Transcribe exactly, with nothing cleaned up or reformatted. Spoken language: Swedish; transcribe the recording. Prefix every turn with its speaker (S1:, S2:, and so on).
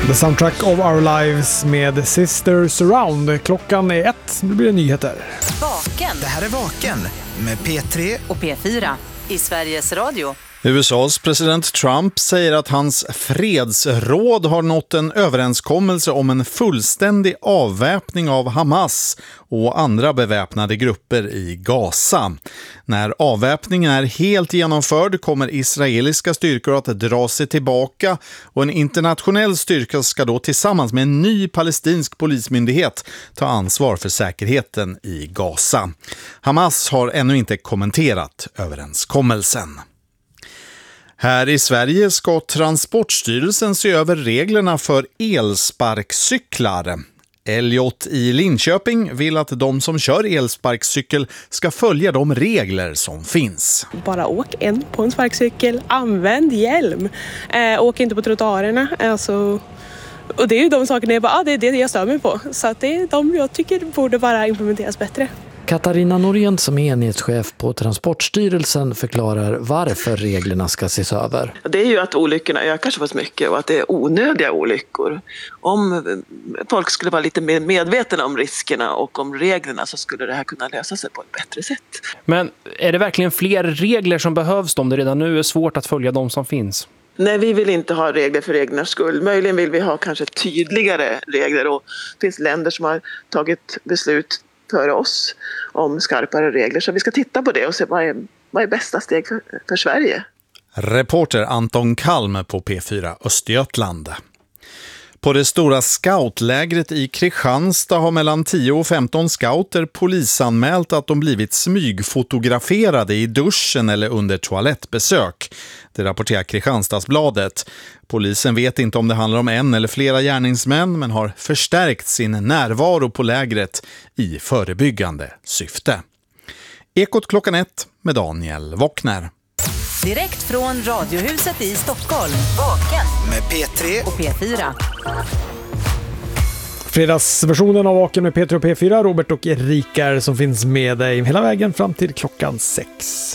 S1: The Soundtrack of Our Lives med Sister Surround. Klockan är ett, nu blir det nyheter.
S2: Vaken.
S3: Det här är Vaken med P tre
S2: och P fyra i Sveriges Radio.
S4: U S A:s president Trump säger att hans fredsråd har nått en överenskommelse om en fullständig avväpning av Hamas och andra beväpnade grupper i Gaza. När avväpningen är helt genomförd kommer israeliska styrkor att dra sig tillbaka och en internationell styrka ska då tillsammans med en ny palestinsk polismyndighet ta ansvar för säkerheten i Gaza. Hamas har ännu inte kommenterat överenskommelsen. Här i Sverige ska Transportstyrelsen se över reglerna för elsparkcyklar. Elliot i Linköping vill att de som kör elsparkcykel ska följa de regler som finns.
S5: Bara åk en på en sparkcykel, använd hjälm, eh, åk inte på trottoarerna. Alltså, och det är ju de sakerna jag bara, ah, det är det jag stör mig på. Så att det är de jag tycker borde bara implementeras bättre.
S6: Katarina Norén som är enhetschef på Transportstyrelsen förklarar varför reglerna ska ses över.
S7: Det är ju att olyckorna ökar så pass mycket och att det är onödiga olyckor. Om folk skulle vara lite mer medvetna om riskerna och om reglerna så skulle det här kunna lösa sig på ett bättre sätt.
S8: Men är det verkligen fler regler som behövs om det redan nu är svårt att följa de som finns?
S7: Nej, vi vill inte ha regler för reglernas skull. Möjligen vill vi ha kanske tydligare regler och det finns länder som har tagit beslut för oss om skarpare regler. Så vi ska titta på det och se vad är, vad är bästa steg för, för Sverige.
S4: Reporter Anton Kalm på P fyra Östergötland. På det stora scoutlägret i Kristianstad har mellan tio och femton scouter polisanmält att de blivit smygfotograferade i duschen eller under toalettbesök. Det rapporterar Kristianstadsbladet. Polisen vet inte om det handlar om en eller flera gärningsmän men har förstärkt sin närvaro på lägret i förebyggande syfte. Ekot klockan ett med Daniel Wockner.
S2: Direkt från Radiohuset i Stockholm. Vaken
S3: med P tre
S2: och P fyra.
S1: Fredagsversionen av Vaken med P tre och P fyra. Robert och Erika som finns med dig hela vägen fram till klockan sex.